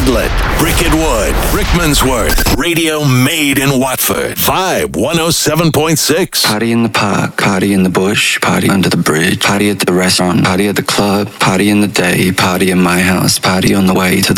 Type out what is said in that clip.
Radlett, Bricket Wood, Rickmansworth, radio made in Watford. Vibe 107.6. Party in the park, party in the bush, party under the bridge, party at the restaurant, party at the club, party in the day, party in my house, party on the way to